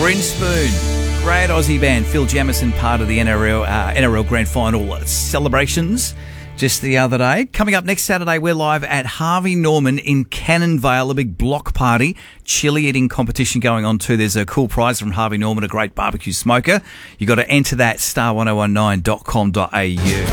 Grinspoon, great Aussie band. Phil Jamieson, part of the NRL Grand Final celebrations just the other day. Coming up next Saturday, we're live at Harvey Norman in Cannon Vale, a big block party, chili eating competition going on too. There's a cool prize from Harvey Norman, a great barbecue smoker. You got to enter that star1019.com.au.